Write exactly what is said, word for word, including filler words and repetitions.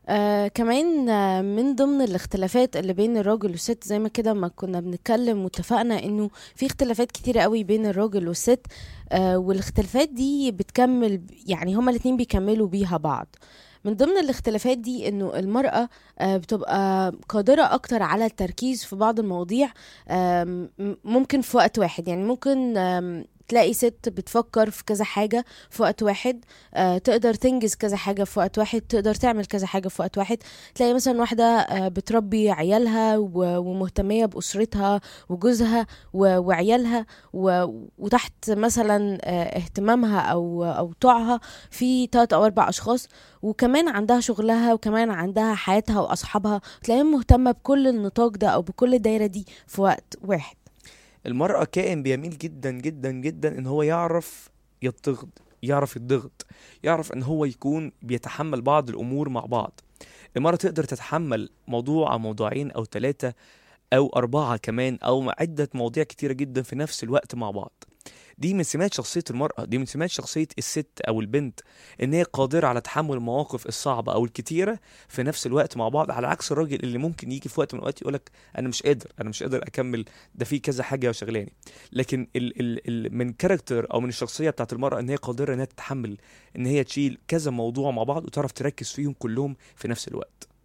آه كمان آه من ضمن الاختلافات اللي بين الراجل والست، زي ما كده ما كنا بنتكلم واتفقنا انه في اختلافات كتيرة قوي بين الراجل والست. آه والاختلافات دي بتكمل، يعني هما الاتنين بيكملوا بيها بعض. من ضمن الاختلافات دي انه المرأة آه بتبقى قادرة اكتر على التركيز في بعض المواضيع. آم، م- ممكن في وقت واحد، يعني ممكن آم، تلاقي ست بتفكر في كذا حاجة في وقت واحد. آه، تقدر تنجز كذا حاجة في وقت واحد، تقدر تعمل كذا حاجة في وقت واحد. تلاقي مثلا واحدة آه، بتربي عيالها و- ومهتمية بأسرتها وجوزها و- وعيالها، و- وتحت مثلا آه، اهتمامها أو أو طوعها في تلات أو أربع أشخاص. وكمان عندها شغلها، وكمان عندها حياتها وأصحابها. تلاقيها مهتمة بكل النطاق ده أو بكل الدايرة دي في وقت واحد. المرأة كائن بيميل جدا جدا جدا ان هو يعرف يضغط، يعرف يضغط، يعرف ان هو يكون بيتحمل بعض الامور مع بعض. المرأة تقدر تتحمل موضوع او موضوعين او ثلاثة او اربعة كمان او عدة مواضيع كتيرة جدا في نفس الوقت مع بعض. دي من سمات شخصية المرأة، دي من سمات شخصية الست أو البنت، إن هي قادرة على تحمل المواقف الصعبة أو الكتيرة في نفس الوقت مع بعض، على عكس الراجل اللي ممكن يجي في وقت من الأوقات يقولك أنا مش قادر، أنا مش قادر أكمل، ده في كذا حاجة شغلاني. لكن ال ال ال من كاركتر أو من الشخصية بتاعت المرأة إن هي قادرة إنها تتحمل، إن هي تشيل كذا موضوع مع بعض وتعرف تركز فيهم كلهم في نفس الوقت.